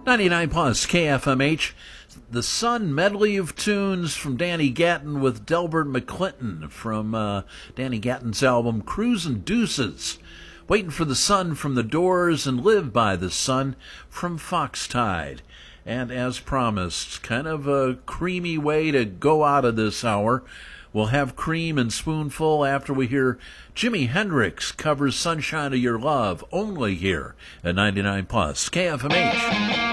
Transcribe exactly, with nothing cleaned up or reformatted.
ninety-nine plus K F M H. The Sun medley of tunes from Danny Gatton with Delbert McClinton from uh, Danny Gatton's album Cruisin' Deuces. Waiting for the Sun from The Doors and Live by the Sun from Foxtide. And as promised, kind of a creamy way to go out of this hour. We'll have Cream and Spoonful after we hear Jimi Hendrix covers Sunshine of Your Love, only here at ninety-nine plus K F M H.